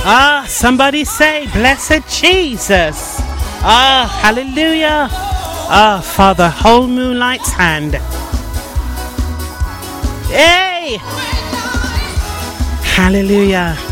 Ah, somebody say, blessed Jesus. Ah, hallelujah. Ah, Father, hold Moonlight's hand. Hey! Hallelujah.